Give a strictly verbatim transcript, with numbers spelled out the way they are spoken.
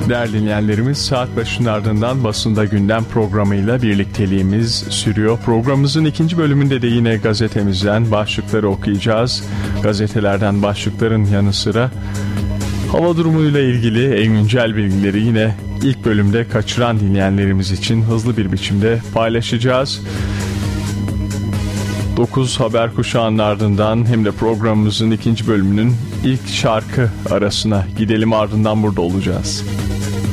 Değerli dinleyenlerimiz, saat başının ardından basında gündem programıyla birlikteliğimiz sürüyor. Programımızın ikinci bölümünde de yine gazetemizden başlıkları okuyacağız. Gazetelerden başlıkların yanı sıra hava durumuyla ilgili en güncel bilgileri yine ilk bölümde kaçıran dinleyenlerimiz için hızlı bir biçimde paylaşacağız. dokuz haber kuşağının ardından hem de programımızın ikinci bölümünün ilk şarkı arasına gidelim, ardından burada olacağız.